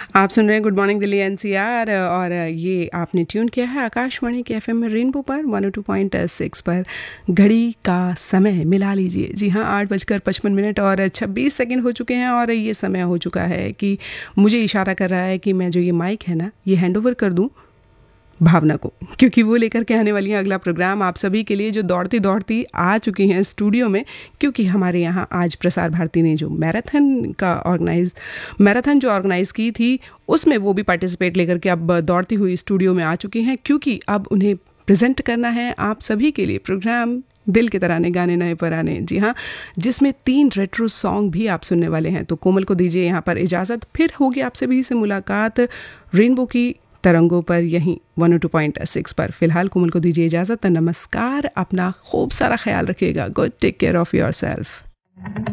आप सुन रहे हैं गुड मॉर्निंग दिल्ली एनसीआर और ये आपने ट्यून किया है आकाशवाणी के एफएम रेनबो पर 102.6 पर। घड़ी का समय मिला लीजिए। जी हाँ, 8:55 और 26 सेकंड हो चुके हैं और ये समय हो चुका है कि मुझे इशारा कर रहा है कि मैं जो ये माइक है ना, ये हैंड ओवर कर दूँ भावना को, क्योंकि वो लेकर के आने वाली है अगला प्रोग्राम आप सभी के लिए, जो दौड़ती दौड़ती आ चुकी हैं स्टूडियो में। क्योंकि हमारे यहाँ आज प्रसार भारती ने जो मैराथन जो ऑर्गेनाइज की थी, उसमें वो भी पार्टिसिपेट लेकर के अब दौड़ती हुई स्टूडियो में आ चुकी हैं, क्योंकि अब उन्हें प्रेजेंट करना है आप सभी के लिए प्रोग्राम दिल के तराने गाने नए पुराने। जी हाँ, जिसमें 3 रेट्रो सॉन्ग भी आप सुनने वाले हैं। तो कोमल को दीजिए यहाँ पर इजाज़त, फिर होगी आप सभी से मुलाकात रेनबो की तरंगों पर, यहीं 102.6 पर। फिलहाल कोमल को दीजिए इजाज़त। नमस्कार, अपना खूब सारा ख्याल रखिएगा। Good, take care of your self.